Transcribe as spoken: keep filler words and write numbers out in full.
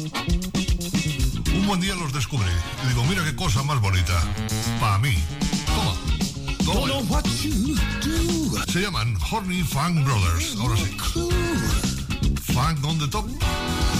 Un buen día los descubrí y digo, mira qué cosa más bonita. Para mí. Toma. Toma. Se llaman Horny Funk Brothers. Ahora sí. Funk on the top.